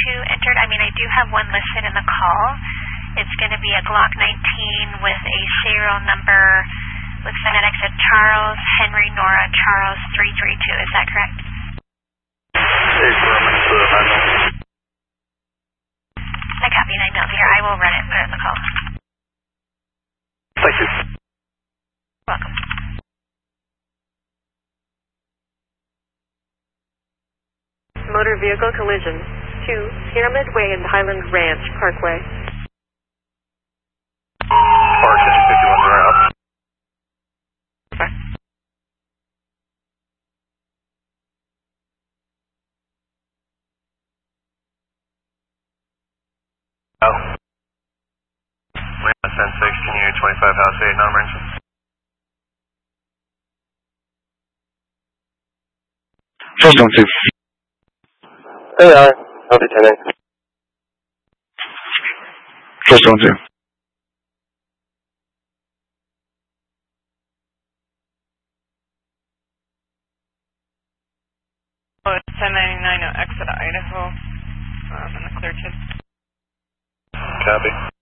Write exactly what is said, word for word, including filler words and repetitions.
two entered. I mean, I do have one listed in the call. It's going to be a Glock nineteen with a serial number with phonetics of Charles Henry Nora Charles three three two. Is that correct? I copy nine mils here. I will run it and put it in the call. Thank you. Welcome. Motor vehicle collision to Pyramid Way and Highland Ranch Parkway. Parking fifty-one route. Okay. Oh. Lima ten six, can you twenty-five house eight, non-emergency? First on six. Hey, I. I'll be ten eight. First on two. Oh, it's ten ninety-nine, no exit Idaho. Um, in the clear tip. Copy.